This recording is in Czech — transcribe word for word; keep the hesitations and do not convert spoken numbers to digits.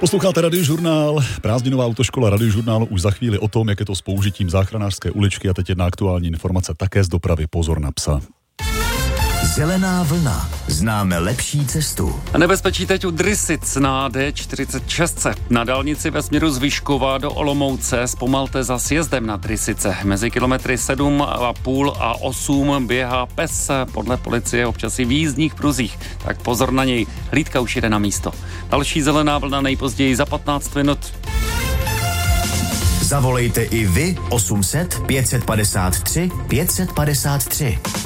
Posloucháte Radiožurnál, prázdninová autoškola Radiožurnál už za chvíli o tom, jak je to s použitím záchranářské uličky a teď jedna aktuální informace také z dopravy. Pozor na psa. Zelená vlna. Známe lepší cestu. Nebezpečí teď u Drysic na D čtyřicet šest. Na dálnici ve směru z Vyškova do Olomouce zpomalte za sjezdem na Drysice. Mezi kilometry sedm a půl a osm běhá pes. Podle policie občas i v jízdních pruzích. Tak pozor na něj. Hlídka už jede na místo. Další zelená vlna nejpozději za patnáct minut. Zavolejte i vy osm set pět set padesát tři pět set padesát tři.